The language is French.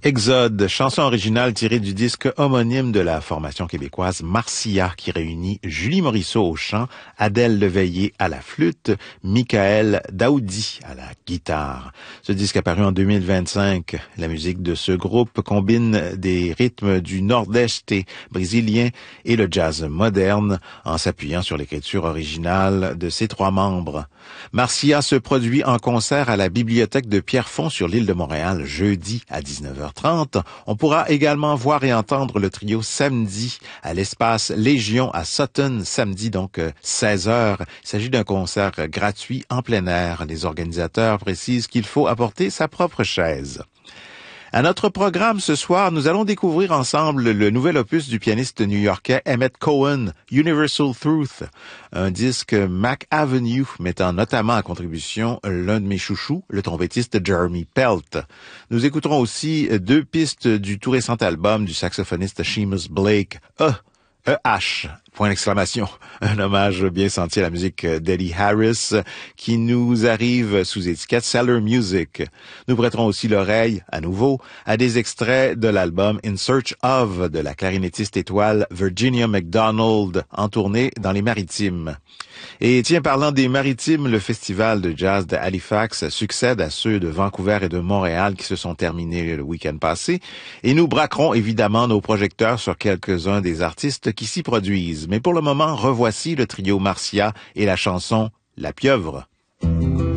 Exode, chanson originale tirée du disque homonyme de la formation québécoise Marcia, qui réunit Julie Morisseau au chant, Adèle Leveillé à la flûte, Michael Daoudi à la guitare. Ce disque apparu en 2025. La musique de ce groupe combine des rythmes du nord-est brésilien et le jazz moderne en s'appuyant sur l'écriture originale de ses trois membres. Marcia se produit en concert à la bibliothèque de Pierrefonds sur l'île de Montréal jeudi à 19h30. On pourra également voir et entendre le trio samedi à l'espace Légion à Sutton, samedi donc 16h. Il s'agit d'un concert gratuit en plein air. Les organisateurs précisent qu'il faut apporter sa propre chaise. À notre programme ce soir, nous allons découvrir ensemble le nouvel opus du pianiste new-yorkais Emmett Cohen, Universal Truth, un disque Mac Avenue mettant notamment à contribution l'un de mes chouchous, le trompettiste Jeremy Pelt. Nous écouterons aussi deux pistes du tout récent album du saxophoniste Seamus Blake, E-H, point d'exclamation. Un hommage bien senti à la musique d'Eddie Harris qui nous arrive sous étiquette Cellar Music. Nous prêterons aussi l'oreille, à nouveau, à des extraits de l'album In Search of de la clarinettiste étoile Virginia McDonald en tournée dans les Maritimes. Et tiens, parlant des Maritimes, le festival de jazz de Halifax succède à ceux de Vancouver et de Montréal qui se sont terminés le week-end passé. Et nous braquerons évidemment nos projecteurs sur quelques-uns des artistes qui s'y produisent. Mais pour le moment, revoici le trio Marcia et la chanson La Pieuvre.